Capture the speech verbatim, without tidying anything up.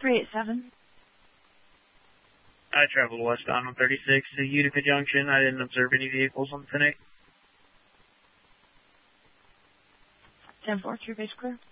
three eight seven. I traveled westbound on thirty-six to Utica Junction. I didn't observe any vehicles on ten eight. ten four, true base clear.